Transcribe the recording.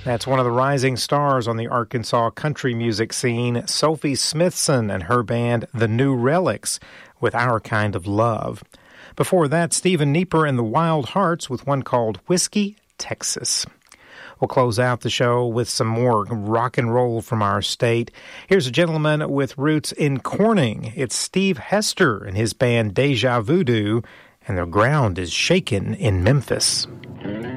That's one of the rising stars on the Arkansas country music scene, Sophie Smithson and her band, The New Relics, with Our Kind of Love. Before that, Stephen Nieper and the Wild Hearts with one called Whiskey, Texas. We'll close out the show with some more rock and roll from our state. Here's a gentleman with roots in Corning. It's Steve Hester and his band Deja Voodoo, and the ground is shaken in Memphis.